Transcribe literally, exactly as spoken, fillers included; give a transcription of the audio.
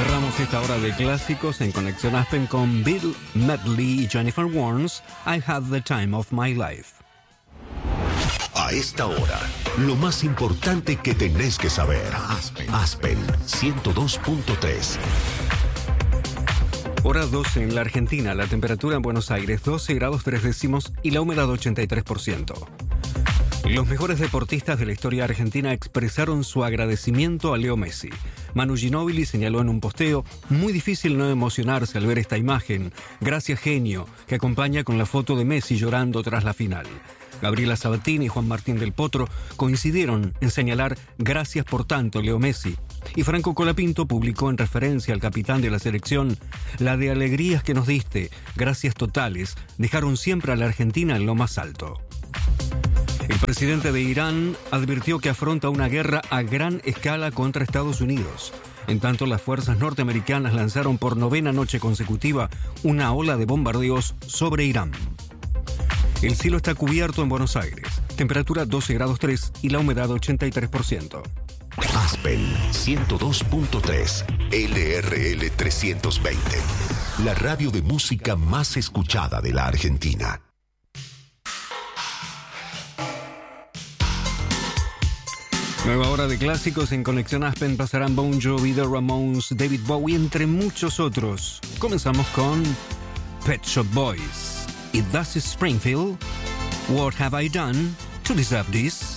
Cerramos esta hora de clásicos en Conexión Aspen con Bill Medley y Jennifer Warnes, I Had the Time of My Life. A esta hora, lo más importante que tenés que saber. Aspen, Aspen ciento dos punto tres. Hora doce en la Argentina, la temperatura en Buenos Aires doce grados tres décimos y la humedad ochenta y tres por ciento. Los mejores deportistas de la historia argentina expresaron su agradecimiento a Leo Messi. Manu Ginóbili señaló en un posteo: muy difícil no emocionarse al ver esta imagen. Gracias, genio, que acompaña con la foto de Messi llorando tras la final. Gabriela Sabatini y Juan Martín del Potro coincidieron en señalar gracias por tanto, Leo Messi. Y Franco Colapinto publicó en referencia al capitán de la selección: la de alegrías que nos diste, gracias totales, dejaron siempre a la Argentina en lo más alto. El presidente de Irán advirtió que afronta una guerra a gran escala contra Estados Unidos. En tanto, las fuerzas norteamericanas lanzaron por novena noche consecutiva una ola de bombardeos sobre Irán. El cielo está cubierto en Buenos Aires. Temperatura doce grados tres y la humedad ochenta y tres por ciento. Aspen ciento dos punto tres, L R L trescientos veinte. La radio de música más escuchada de la Argentina. Nueva hora de clásicos en Conexión Aspen. Pasarán Bon Jovi, The Ramones, David Bowie, entre muchos otros. Comenzamos con Pet Shop Boys y Dusty Springfield. What have I done to deserve this?